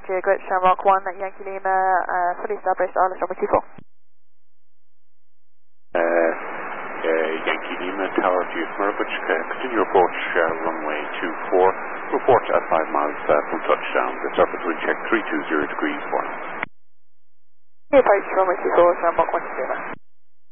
to Great Shamrock 1 Yankee Lima, fully established RLS runway 24. Yankee Lima, Tower to Smirvich, continue approach runway 24, report at 5 miles from touchdown. The surface wind check 320 degrees for now. Approach runway 24, Shamrock 1 Lima.